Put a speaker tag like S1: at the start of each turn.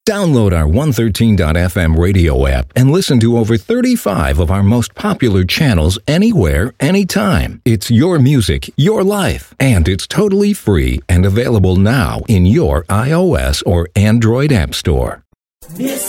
S1: Download our 113.fm radio app and listen to over 35 of our most popular channels anywhere, anytime. It's your music, your life, and it's totally free and available now in your iOS or Android app store.
S2: Miss